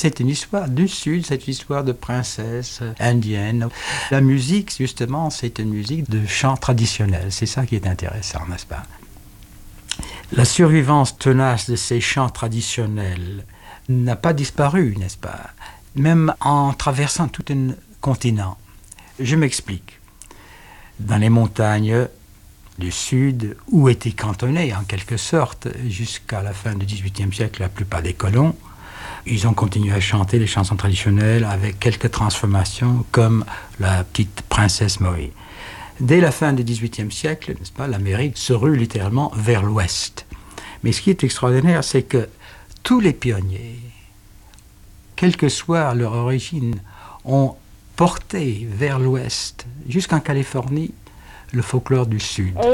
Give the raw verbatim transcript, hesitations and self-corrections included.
C'est une histoire du Sud, c'est une histoire de princesse indienne. La musique, justement, c'est une musique de chant traditionnel. C'est ça qui est intéressant, n'est-ce pas? La survivance tenace de ces chants traditionnels n'a pas disparu, n'est-ce pas? Même en traversant tout un continent. Je m'explique. Dans les montagnes du Sud, où étaient cantonnés, en quelque sorte, jusqu'à la fin du dix-huitième siècle, la plupart des colons, ils ont continué à chanter les chansons traditionnelles avec quelques transformations, comme la petite princesse Maui. Dès la fin du dix-huitième siècle, n'est-ce pas, l'Amérique se rue littéralement vers l'ouest. Mais ce qui est extraordinaire, c'est que tous les pionniers, quelle que soit leur origine, ont porté vers l'ouest, jusqu'en Californie, le folklore du Sud.